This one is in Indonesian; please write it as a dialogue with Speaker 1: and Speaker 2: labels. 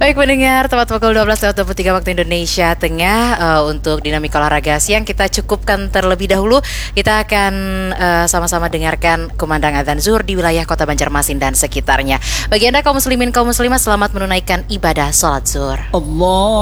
Speaker 1: Baik pendengar, tepat pukul 12:23 waktu Indonesia Tengah. Untuk dinamika olahraga siang kita cukupkan terlebih dahulu. Kita akan sama-sama dengarkan kumandang adzan zuhur di wilayah Kota Banjarmasin dan sekitarnya. Bagi Anda kaum muslimin kaum muslimat, selamat menunaikan ibadah sholat zuhur.
Speaker 2: Allah